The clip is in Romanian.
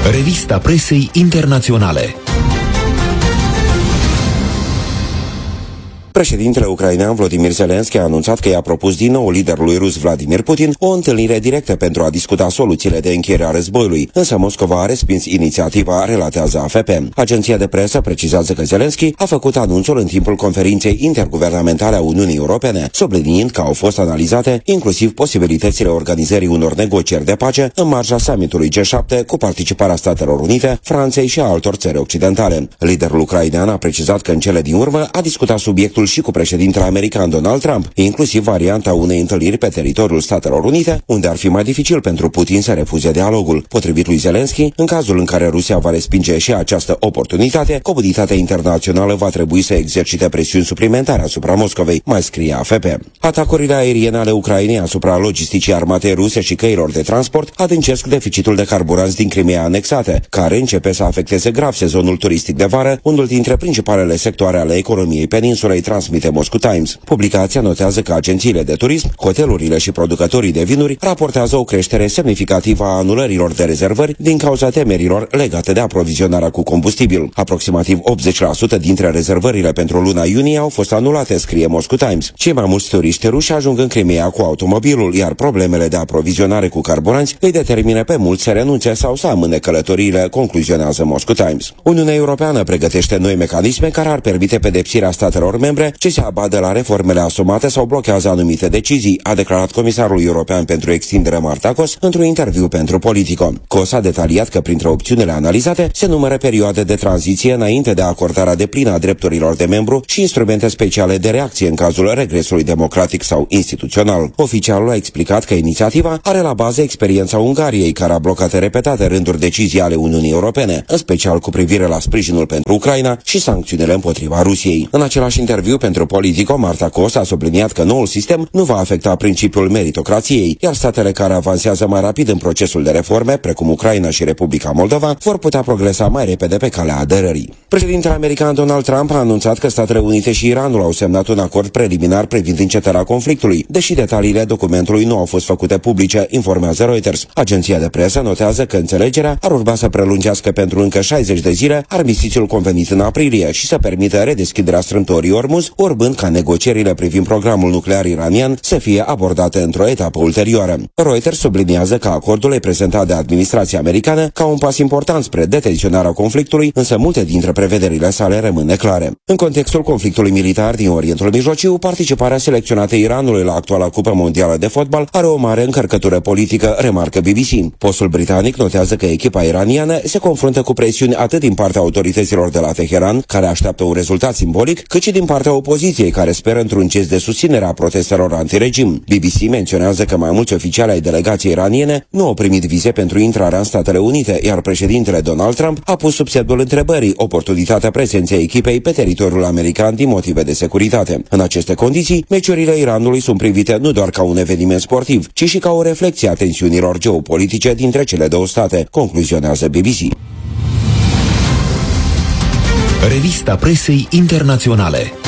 Revista presei internaționale. Președintele ucrainean Volodymyr Zelensky a anunțat că i-a propus din nou liderului rus Vladimir Putin o întâlnire directă pentru a discuta soluțiile de încheiere a războiului, însă Moscova a respins inițiativa, relatează AFP. Agenția de presă precizează că Zelensky a făcut anunțul în timpul conferinței interguvernamentale a Uniunii Europene, subliniind că au fost analizate inclusiv posibilitățile organizării unor negocieri de pace în marja summitului G7 cu participarea Statelor Unite, Franței și a altor țări occidentale. Liderul ucrainean a precizat că în cele din urmă a discutat subiectul și cu președintele american Donald Trump, inclusiv varianta unei întâlniri pe teritoriul Statelor Unite, unde ar fi mai dificil pentru Putin să refuze dialogul. Potrivit lui Zelensky, în cazul în care Rusia va respinge și această oportunitate, comunitatea internațională va trebui să exercite presiuni suplimentare asupra Moscovei, mai scrie AFP. Atacurile aeriene ale Ucrainei asupra logisticii armatei ruse și căilor de transport adâncesc deficitul de carburanți din Crimea anexate, care începe să afecteze grav sezonul turistic de vară, unul dintre principalele sectoare ale economiei peninsulei, transmite Moscow Times. Publicația notează că agențiile de turism, hotelurile și producătorii de vinuri raportează o creștere semnificativă a anulărilor de rezervări din cauza temerilor legate de aprovizionarea cu combustibil. Aproximativ 80% dintre rezervările pentru luna iunie au fost anulate, scrie Moscow Times. Cei mai mulți turiști ruși ajung în Crimea cu automobilul, iar problemele de aprovizionare cu carburanți îi determină pe mulți să renunțe sau să amâne călătoriile, concluzionează Moscow Times. Uniunea Europeană pregătește noi mecanisme care ar permite pedepsirea statelor membre ce se abat de la reformele asumate sau blochează anumite decizii, a declarat comisarul european pentru extindere Marta Kos într-un interviu pentru Politico. Kos a detaliat că printre opțiunile analizate se numără perioade de tranziție înainte de acordarea deplină a drepturilor de membru și instrumente speciale de reacție în cazul regresului democratic sau instituțional. Oficialul a explicat că inițiativa are la bază experiența Ungariei, care a blocat repetate rânduri decizii ale Uniunii Europene, în special cu privire la sprijinul pentru Ucraina și sancțiunile împotriva Rusiei. În același interviu pentru Politico, Marta Kos a subliniat că noul sistem nu va afecta principiul meritocrației, iar statele care avansează mai rapid în procesul de reforme, precum Ucraina și Republica Moldova, vor putea progresa mai repede pe calea aderării. Președintele american Donald Trump a anunțat că Statele Unite și Iranul au semnat un acord preliminar privind încetarea conflictului, deși detaliile documentului nu au fost făcute publice, informează Reuters. Agenția de presă notează că înțelegerea ar urma să prelungească pentru încă 60 de zile armistițiul convenit în aprilie și să permită redeschiderea strâmtorii Ormuz, urmând ca negocierile privind programul nuclear iranian să fie abordate într-o etapă ulterioară. Reuters subliniază că acordul e prezentat de administrația americană ca un pas important spre detenționarea conflictului, însă multe dintre prevederile sale rămân neclare. În contextul conflictului militar din Orientul Mijlociu, participarea selecționată Iranului la actuala Cupă Mondială de Fotbal are o mare încărcătură politică, remarcă BBC. Postul britanic notează că echipa iraniană se confruntă cu presiuni atât din partea autorităților de la Teheran, care așteaptă un rezultat simbolic, cât și din partea opoziției, care speră într-un gest de susținere a protestelor antiregim. BBC menționează că mai mulți oficiali ai delegației iraniene nu au primit vize pentru intrarea în Statele Unite, iar președintele Donald Trump a pus sub semnul întrebării oportunitatea prezenței echipei pe teritoriul american din motive de securitate. În aceste condiții, meciurile Iranului sunt privite nu doar ca un eveniment sportiv, ci și ca o reflecție a tensiunilor geopolitice dintre cele două state, concluzionează BBC. Revista presei internaționale.